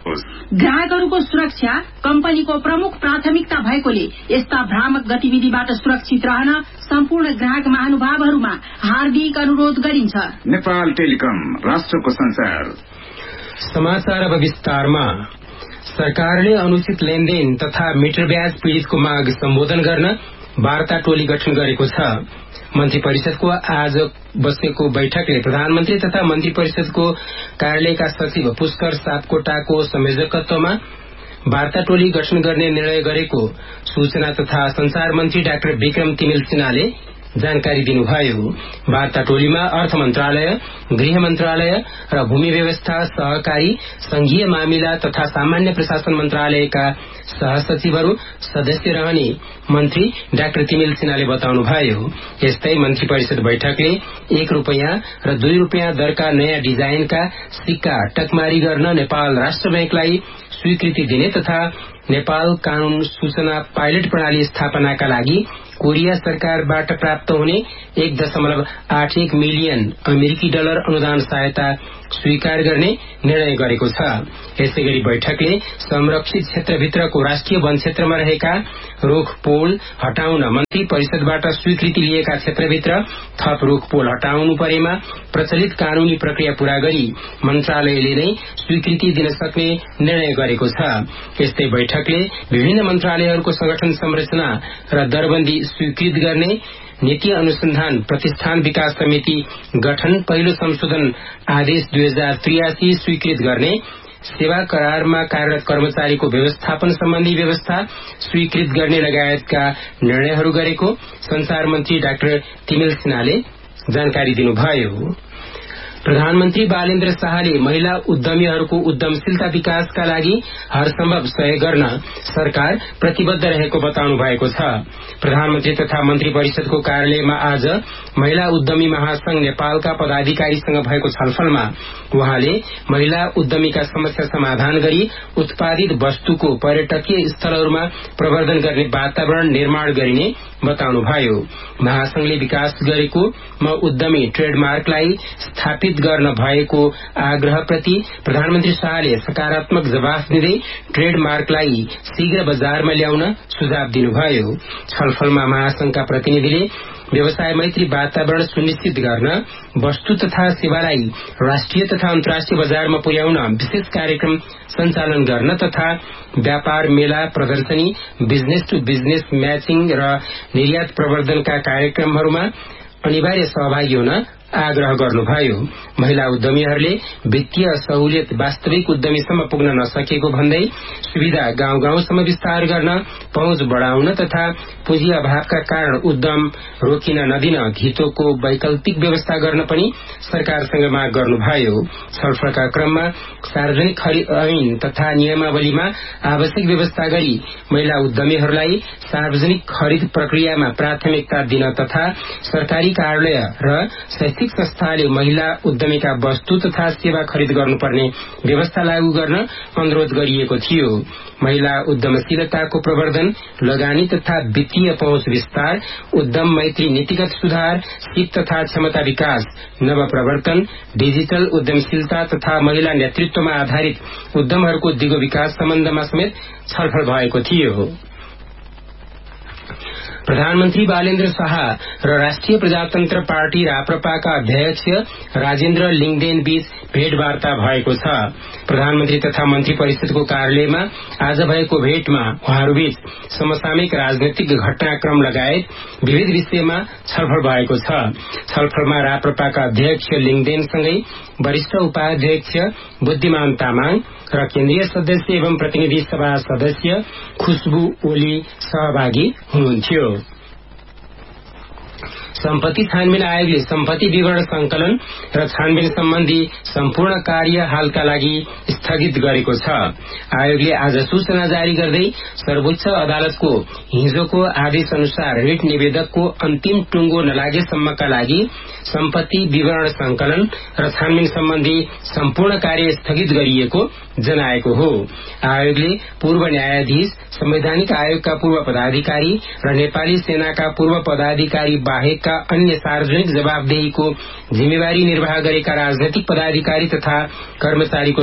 सुन्नुहोस्। ग्राहकहरूको सुरक्षा कम्पनीको प्रमुख प्राथमिकता भएकोले यस्ता भ्रामक गतिविधिबाट सुरक्षित रहन सम्पूर्ण ग्राहक महानुभावहरूमा हार्दिक अनुरोध गरिन्छ। नेपाल टेलिकम, राष्ट्रको संचार। समाचार अब विस्तारमा। सरकारले अनुचित लेनदेन तथा मिटर ब्याज पीड़ितको माग सम्बोधन गर्न वार्ता टोली गठन गरेको छ। मन्त्री परिषदको आज बसेको बैठकले प्रधानमन्त्री तथा मन्त्री परिषदको कार्यालयका सचिव पुष्कर सापकोटाको संयोजकत्वमा वार्ता टोली गठन गर्ने निर्णय गरेको सूचना तथा संचार मन्त्री डाक्टर विक्रम तिमिल सिन्हाले जानकारी दिनुभयो। वार्ता टोलीमा अर्थ मन्त्रालय, गृह मन्त्रालय र भूमि व्यवस्था, सहकारी, संघीय मामिला तथा सामान्य प्रशासन मन्त्रालयका सहसचिवहरू सदस्य रहने मन्त्री डाक्टर तिमिल सिन्हाले बताउनुभयो। यस्तै मन्त्री परिषद बैठकले 1 रुपैयाँ र 2 रुपैयाँ दरका नयाँ डिजाइनका सिक्का टकमारी गर्न नेपाल राष्ट्र बैंकलाई स्वीकृति दिने तथा नेपाल कानून सूचना पाइलट प्रणाली स्थापनाका लागि कोरिया सरकारबाट प्राप्त हुने 1.81 मिलियन अमेरिकी डलर अनुदान सहायता स्वीकार गर्ने निर्णय गरेको छ। यसैगरी बैठकले संरक्षित क्षेत्रभित्रको राष्ट्रिय वन क्षेत्रमा रहेका रुखपोल हटाउन मन्त्री परिषदबाट स्वीकृति लिएका क्षेत्रभित्र थप रुखपोल हटाउनु परेमा प्रचलित कानूनी प्रक्रिया पूरा गरी मन्त्रालयले नै स्वीकृति दिन सक्ने निर्णय गरेको छ। यस्तै बैठकले विभिन्न मन्त्रालयहरूको संगठन संरचना र दरबन्दी स्वीकृत गर्ने, नीति अनुसन्धान प्रतिष्ठान विकास समिति गठन, पहिलो संशोधन आदेश 2083 स्वीकृत गर्ने, सेवा करारमा कार्यरत कर्मचारीको व्यवस्थापन सम्बन्धी व्यवस्था स्वीकृत गर्ने लगायतका निर्णयहरू गरेको संचार मन्त्री डाक्टर तिमिल सिन्हाले जानकारी दिनुभयो। प्रधानमन्त्री बालेन्द्र शाहले महिला उद्यमीहरूको उद्यमशीलता विकासका लागि हरसम्भव सहयोग गर्न सरकार प्रतिबद्ध रहेको बताउनु भएको छ। प्रधानमन्त्री तथा मन्त्री परिषदको कार्यालयमा आज महिला उद्यमी महासंघ नेपालका पदाधिकारीसँग भएको छलफलमा उहाँले महिला उद्यमीका समस्या समाधान गरी उत्पादित वस्तुको पर्यटकीय स्थलहरूमा प्रवर्धन गर्ने वातावरण निर्माण गरिने बताउनुभयो। महासंघले विकास गरेको म उद्यमी ट्रेडमार्कलाई स्थापित गर्न भएको आग्रहप्रति प्रधानमन्त्री शाहले सकारात्मक जवाफ दिँदै ट्रेडमार्कलाई शीघ्र बजारमा ल्याउन सुझाव दिनुभयो। छलफलमा महासंघका प्रतिनिधिले व्यवसाय मैत्री वातावरण सुनिश्चित गर्न, वस्तु तथा सेवालाई राष्ट्रिय तथा अन्तर्राष्ट्रिय बजारमा पुर्याउन विशेष कार्यक्रम सञ्चालन गर्न तथा व्यापार मेला, प्रदर्शनी, बिजनेस टू बिजनेस म्याचिङ र निर्यात प्रवर्धनका कार्यक्रमहरूमा अनिवार्य सहभागी हुन आग्रह गर्नुभयो। महिला उद्यमीहरूले वित्तीय सहुलियत वास्तविक उद्यमीसम्म पुग्न नसकेको भन्दै सुविधा गाउँ-गाउँसम्म विस्तार गर्न, पहुँच बढ़ाउन तथा पुँजी अभावका कारण उद्यम रोकिन नदिन घितोको वैकल्पिक व्यवस्था गर्न पनि सरकारसँग माग गर्नुभयो। छलफलका क्रममा सार्वजनिक खरिद ऐन तथा नियमावलीमा आवश्यक व्यवस्था गरी महिला उद्यमीहरूलाई सार्वजनिक खरिद प्रक्रियामा प्राथमिकता दिन तथा सरकारी कार्यालय र शैक्षिक संस्थाले महिला उद्यमीका वस्तु तथा सेवा खरिद गर्नुपर्ने व्यवस्था लागू गर्न अनुरोध गरिएको थियो। महिला उद्यमशीलताको प्रवर्धन, लगानी तथा वित्तीय पहुँच विस्तार, उद्यम मैत्री नीतिगत सुधार, सिप तथा क्षमता विकास, नवप्रवर्तन, डिजिटल उद्यमशीलता तथा महिला नेतृत्वमा आधारित उद्यमहरूको दिगो विकास सम्बन्धमा समेत छलफल भएको थियो। प्रधानमन्त्री बालेन्द्र शाह र राष्ट्रिय प्रजातन्त्र पार्टी राप्रपाका अध्यक्ष राजेन्द्र लिङदेन बीच भेटवार्ता भएको छ। प्रधानमन्त्री तथा मन्त्री परिषदको कार्यालयमा आज भएको भेटमा उहाँहरूबीच समसामयिक राजनैतिक घटनाक्रम लगायत विविध विषयमा छलफल भएको छ। छलफलमा राप्रपाका अध्यक्ष लिङदेनसँगै वरिष्ठ उपाध्यक्ष बुद्धिमान तामाङ र केन्द्रीय सदस्य एवं प्रतिनिधि सभा सदस्य खुशबु ओली सहभागी हुनुहुन्थ्यो। सम्पत्ति छानबिन आयोगले सम्पत्ति विवरण संकलन र छानबिन सम्बन्धी सम्पूर्ण कार्य हालका लागि स्थगित गरेको छ। आयोगले आज सूचना जारी गर्दै सर्वोच्च अदालतको हिजोको आदेश अनुसार रिट निवेदकको अन्तिम टुंगो नलागेसम्मका लागि सम्पत्ति विवरण संकलन र छानबिन सम्बन्धी सम्पूर्ण कार्य स्थगित गरिएको जनाएको हो। आयोगले पूर्व न्यायाधीश, संवैधानिक आयोगका पूर्व पदाधिकारी र नेपाली सेनाका पूर्व पदाधिकारी बाहेकका अन्य सार्वजनिक जवाबदेहीको जिम्मेवारी निर्वाह गरेका राजनैतिक पदाधिकारी तथा कर्मचारीको सम्पत्ति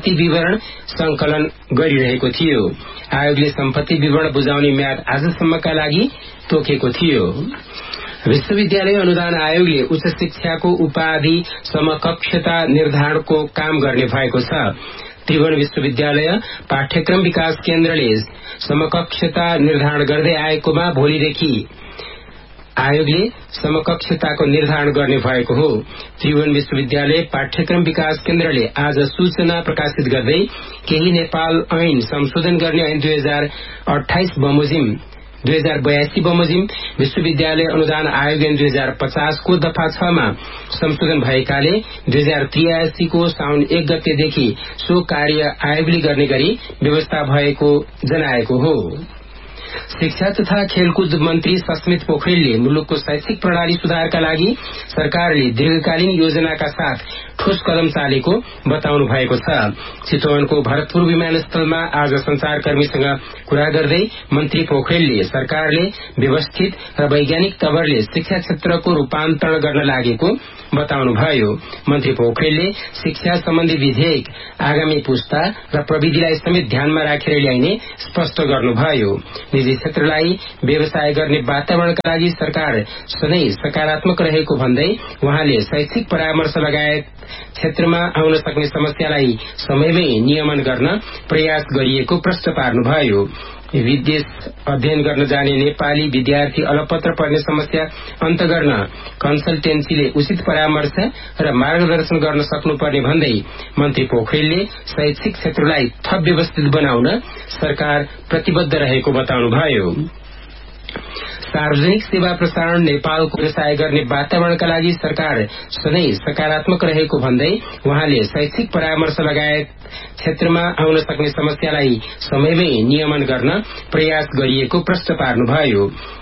सम्पत्ति विवरण संकलन गरिरहेको थियो। आयोगले सम्पत्ति विवरण बुझाउने म्याद आजसम्मका लागि तोकेको थियो। विश्वविद्यालय अनुदान आयोगले उच्च शिक्षाको उपाधि समकक्षता निर्धारणको काम गर्ने भएको छ। त्रिभुवन विश्वविद्यालय पाठ्यक्रम विकास केन्द्रले समकक्षता निर्धारण गर्दै आएकोमा भोलिदेखि आयोगले समकक्षताको निर्धारण गर्ने भएको हो। त्रिभुवन विश्वविद्यालय पाठ्यक्रम विकास केन्द्रले आज सूचना प्रकाशित गर्दै केही नेपाल ऐन संशोधन गर्ने ऐन 2028 बमोजिम 2082 बमोजिम विश्वविद्यालय अनुदान आयोग ऐन 2050 को दफा 6 मा संशोधन भएकाले 2083 को साउन 1 गतेदेखि सो कार्य आयोगले गर्ने गरी व्यवस्था भएको जनाएको हो। शिक्षा तथा खेलकुद मन्त्री सस्मित पोखरेलले मुलुकको शैक्षिक प्रणाली सुधारका लागि सरकारले दीर्घकालीन योजनाका साथ ठोस कदम चालेको बताउनु भएको छ। चितवनको भरतपुर विमानस्थलमा आज संचारकर्मीसँग कुरा गर्दै मन्त्री पोखरेलले सरकारले व्यवस्थित र वैज्ञानिक तवरले शिक्षा क्षेत्रको रूपान्तरण गर्न लागेको बताउनुभयो। मन्त्री पोखरेलले शिक्षा सम्बन्धी विधेयक आगामी पुस्ता र प्रविधिलाई समेत ध्यानमा राखेर ल्याइने स्पष्ट गर्नुभयो। निजी क्षेत्रलाई व्यवसाय गर्ने वातावरणका लागि सरकार सधैँ सकारात्मक रहेको भन्दै वहाँले शैक्षिक परामर्श लगायत क्षेत्रमा आउन सक्ने समस्यालाई समयमै नियमन गर्न प्रयास गरिएको प्रश्न पार्नुभयो। विदेश अध्ययन गर्न जाने नेपाली विद्यार्थी अलपत्र पर्ने समस्या अन्त गर्न कन्सल्टेन्सीले उचित परामर्श र मार्गदर्शन गर्न सक्नुपर्ने भन्दै मन्त्री पोखरेलले शैक्षिक क्षेत्रलाई थप व्यवस्थित बनाउन सरकार प्रतिबद्ध रहेको बताउनुभयो। सार्वजनिक सेवा प्रसारण नेपालको व्यवसाय गर्ने वातावरणका लागि सरकार सधैँ सकारात्मक रहेको भन्दै वहाँले शैक्षिक परामर्श लगायत क्षेत्रमा आउन सक्ने समस्यालाई समयमै नियमन गर्न प्रयास गरिएको प्रश्न पार्नुभयो।